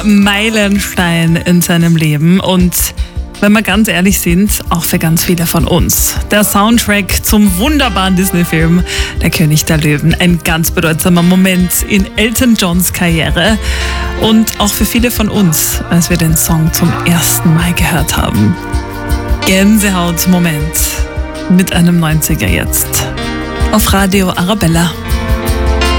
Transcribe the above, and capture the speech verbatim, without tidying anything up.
Meilenstein in seinem Leben und wenn wir ganz ehrlich sind, auch für ganz viele von uns. Der Soundtrack zum wunderbaren Disney-Film Der König der Löwen. Ein ganz bedeutsamer Moment in Elton Johns Karriere und auch für viele von uns, als wir den Song zum ersten Mal gehört haben. Gänsehaut-Moment mit einem neunziger jetzt. Auf Radio Arabella.